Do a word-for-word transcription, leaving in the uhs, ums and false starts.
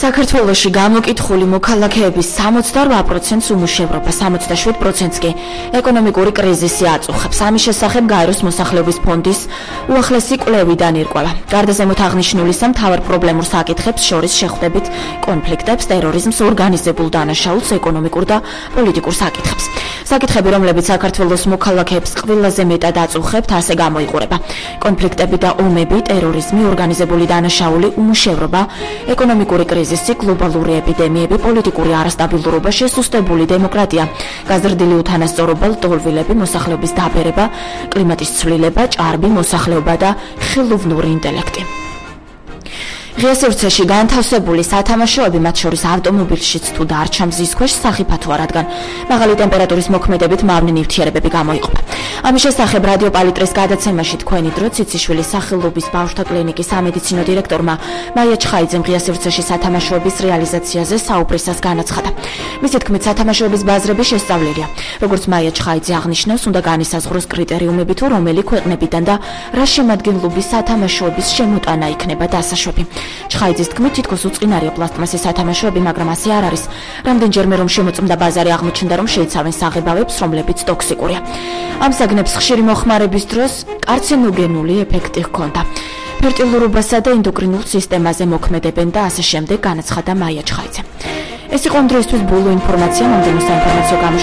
საქართველოში გამოკითხული მოქალაქეების სამოცდაორ პროცენტს უმუშევრობა, სამოცდაშვიდ პროცენტს კი ეკონომიკური კრიზისი აწუხებს. ამის შესახებ გაეროს მოსახლეობის ფონდის უახლესი კვლევიდან ირკვევა. გარდა ზემოთ აღნიშნულისა, მთავარ პრობლემურ საკითხებს შორის შეხვდებით კონფლიქტებს, ტერორიზმს, ორგანიზებულ დანაშაულს, ეკონომიკურ და პოლიტიკურ საკითხებს. საკითხები, რომლებიც საქართველოს მოქალაქეებს ყველაზე მეტად აწუხებთ, ასე გამოიყურება: კონფლიქტები და ომები, ტერორიზმი, ორგანიზებული დანაშაული, უმუშევრობა, ეკონომიკური კრიზისი, გლობალური ეპიდემიები, პოლიტიკური არასტაბილურობა, შესუსტებული დემოკრატია, გაზრდილი უთანასწორობა, ლტოლვილები, მოსახლეობის დაბერება, კლიმატის ცვლილება, ჭარბი მოსახლეობა და ხელოვნური ინტელექტი. ღია სივრცეში განთავსებული სათამაშოები, მათ შორის ავტომობილშიც თუ დარჩა მზის ქვეშ, სახიფათოა, რადგან მაღალი ტემპერატურის მოქმედებით მავნე ნივთიერებები გამოიყოფა. ამის შესახებ რადიო პალიტრის გადაცემაში თქვენი დრო ციციშვილის სახელობის ბავშვთა კლინიკის სამედიცინო დირექტორმა მაია ჩხაიძემ ღია სივრცეში სათამაშოების რეალიზაციაზე საუბრისას განაცხადა. მისი თქმით, სათამაშოების ბაზრები შესწავლილია. როგორც მაია ჩხაიძე აღნიშნავს, უნდა განისაზღვროს კრიტერიუმები, თუ რომელი ქვეყნებიდან და რა შემადგენლობის სათამაშოების შემოტანა იქნება დასაშვები. ჩხაიძის თქმით, თითქოს უწყინარია პლასტმასის სათამაშოები, მაგრამ ასე არ არის. რამდენჯერმე რომ შემოწმდა ბაზარი, აღმოჩნდა, რომ შეიცავენ საღებავებს, რომლებიც ტოქსიკურია. ამ საგნებს ხშირი მოხმარების დროს კარცინოგენული ეფექტი ჰქონდა. ფერტილურობასა და ენდოკრინულ სისტემაზე მოქმედებენ და ასე შემდეგ, განაცხადა მაია ჩხაიძე. ეს იყო ამ დროისთვის ბოლო ინფორმაცია, მომდევნო საინფორმაციო